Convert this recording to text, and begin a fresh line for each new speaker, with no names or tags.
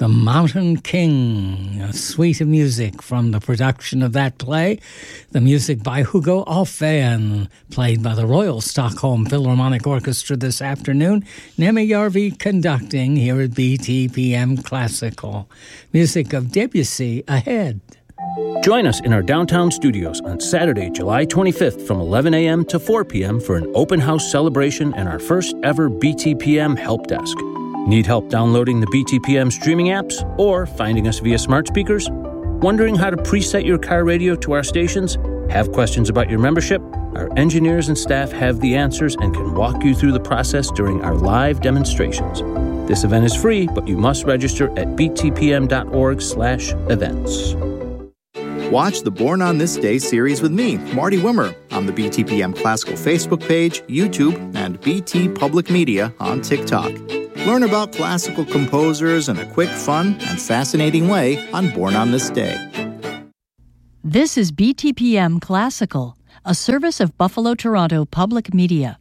The Mountain King, a suite of music from the production of that play. The music by Hugo Alfvén, played by the Royal Stockholm Philharmonic Orchestra this afternoon. Nemi Järvi conducting here at BTPM Classical. Music of Debussy ahead.
Join us in our downtown studios on Saturday, July 25th from 11 a.m. to 4 p.m. for an open house celebration and our first ever BTPM help desk. Need help downloading the BTPM streaming apps or finding us via smart speakers? Wondering how to preset your car radio to our stations? Have questions about your membership? Our engineers and staff have the answers and can walk you through the process during our live demonstrations. This event is free, but you must register at btpm.org/events.
Watch the Born on This Day series with me, Marty Wimmer, on the BTPM Classical Facebook page, YouTube, and BT Public Media on TikTok. Learn about classical composers in a quick, fun, and fascinating way on Born on This Day.
This is BTPM Classical, a service of Buffalo Toronto Public Media.